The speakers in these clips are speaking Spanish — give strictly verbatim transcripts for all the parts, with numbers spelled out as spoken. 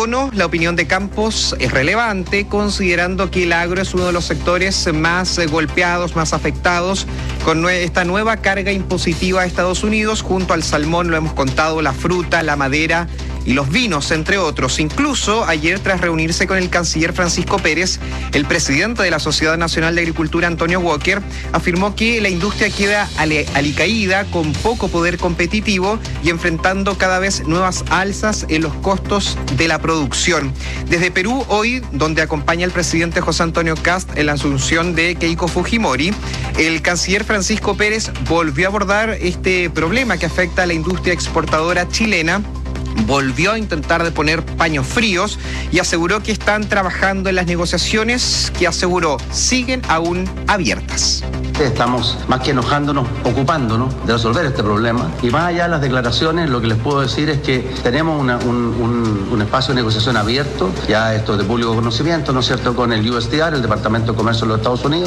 tono, la opinión de Campos es relevante, considerando que el agro es uno de los sectores más golpeados, más afectados con esta nueva carga impositiva de Estados Unidos, junto al salmón, lo hemos contado, la fruta, la madera y los vinos, entre otros. Incluso ayer, tras reunirse con el canciller Francisco Pérez, el presidente de la Sociedad Nacional de Agricultura, Antonio Walker, afirmó que la industria queda alicaída, con poco poder competitivo y enfrentando cada vez nuevas alzas en los costos de la producción. Desde Perú, hoy, donde acompaña el presidente José Antonio Kast en la asunción de Keiko Fujimori, el canciller Francisco Pérez volvió a abordar este problema que afecta a la industria exportadora chilena. Volvió a intentar de poner paños fríos y aseguró que están trabajando en las negociaciones que, aseguró, siguen aún abiertas. Estamos más que enojándonos, ocupándonos de resolver este problema, y más allá de las declaraciones, lo que les puedo decir es que tenemos una, un, un, un espacio de negociación abierto, ya esto es de público conocimiento, ¿no es cierto?, con el U S T R, el Departamento de Comercio de los Estados Unidos.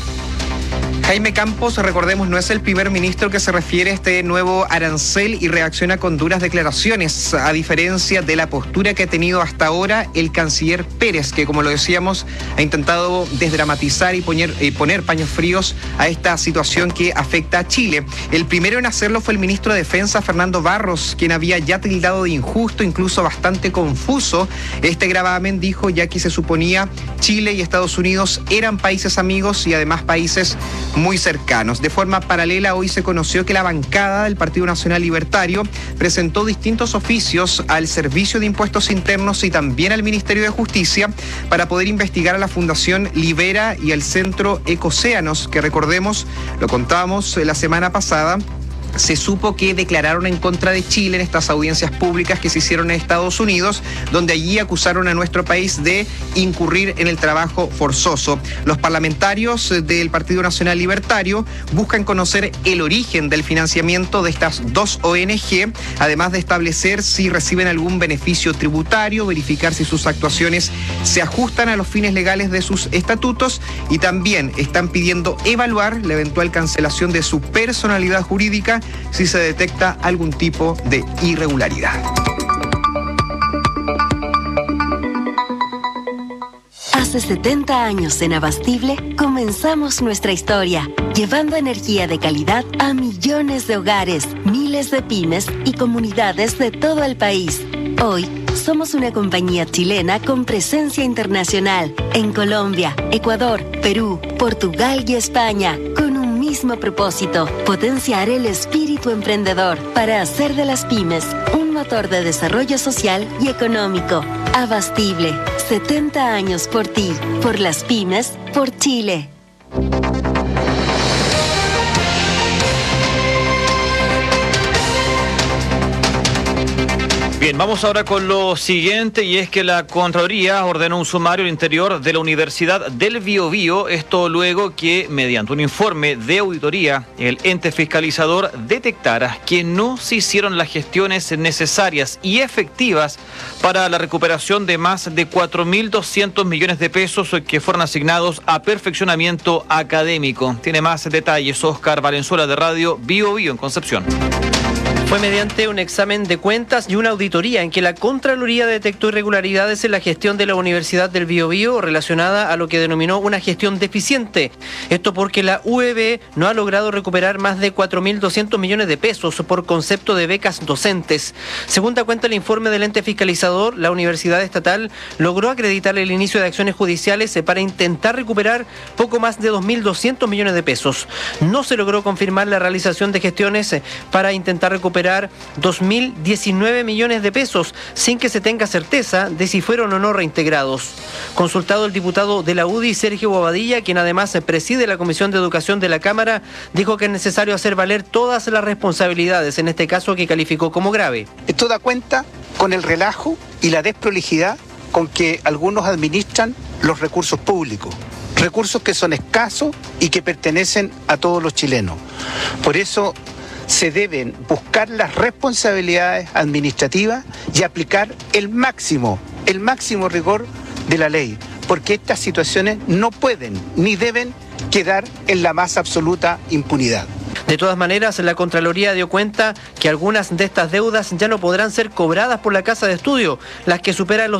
Jaime Campos, recordemos, no es el primer ministro que se refiere a este nuevo arancel y reacciona con duras declaraciones, a diferencia de la postura que ha tenido hasta ahora el canciller Pérez, que, como lo decíamos, ha intentado desdramatizar y poner, eh, poner paños fríos a esta situación que afecta a Chile. El primero en hacerlo fue el ministro de Defensa, Fernando Barros, quien había ya tildado de injusto, incluso bastante confuso, este gravamen, dijo, ya que se suponía Chile y Estados Unidos eran países amigos y además países muy cercanos. De forma paralela, hoy se conoció que la bancada del Partido Nacional Libertario presentó distintos oficios al Servicio de Impuestos Internos y también al Ministerio de Justicia para poder investigar a la Fundación Libera y al Centro Ecocéanos, que, recordemos, lo contábamos la semana pasada, se supo que declararon en contra de Chile en estas audiencias públicas que se hicieron en Estados Unidos, donde allí acusaron a nuestro país de incurrir en el trabajo forzoso. Los parlamentarios del Partido Nacional Libertario buscan conocer el origen del financiamiento de estas dos O N G, además de establecer si reciben algún beneficio tributario, verificar si sus actuaciones se ajustan a los fines legales de sus estatutos, y también están pidiendo evaluar la eventual cancelación de su personalidad jurídica si se detecta algún tipo de irregularidad. Hace setenta años en Abastible comenzamos nuestra historia, llevando energía de calidad a millones de hogares, miles de pymes y comunidades de todo el país. Hoy somos una compañía chilena con presencia internacional en Colombia, Ecuador, Perú, Portugal y España, con un mismo propósito: potenciar el espíritu emprendedor para hacer de las pymes un motor de desarrollo social y económico. Abastible, setenta años por ti, por las pymes, por Chile. Bien, vamos ahora con lo siguiente, y es que la Contraloría ordenó un sumario al interior de la Universidad del Biobío, esto luego que, mediante un informe de auditoría, el ente fiscalizador detectara que no se hicieron las gestiones necesarias y efectivas para la recuperación de más de cuatro mil doscientos millones de pesos que fueron asignados a perfeccionamiento académico. Tiene más detalles Oscar Valenzuela, de Radio Biobío en Concepción. Fue mediante un examen de cuentas y una auditoría en que la Contraloría detectó irregularidades en la gestión de la Universidad del Biobío relacionada a lo que denominó una gestión deficiente. Esto porque la U E B no ha logrado recuperar más de cuatro mil doscientos millones de pesos por concepto de becas docentes. Según da cuenta el informe del ente fiscalizador, la Universidad Estatal logró acreditar el inicio de acciones judiciales para intentar recuperar poco más de dos mil doscientos millones de pesos. No se logró confirmar la realización de gestiones para intentar recuperar dos mil diecinueve millones de pesos sin que se tenga certeza de si fueron o no reintegrados. Consultado el diputado de la U D I, Sergio Bobadilla, quien además preside la Comisión de Educación de la Cámara, dijo que es necesario hacer valer todas las responsabilidades, en este caso que calificó como grave. Esto da cuenta con el relajo y la desprolijidad con que algunos administran los recursos públicos, recursos que son escasos y que pertenecen a todos los chilenos. Por eso se deben buscar las responsabilidades administrativas y aplicar el máximo, el máximo rigor de la ley, porque estas situaciones no pueden ni deben quedar en la más absoluta impunidad. De todas maneras, la Contraloría dio cuenta que algunas de estas deudas ya no podrán ser cobradas por la casa de estudio, las que superan los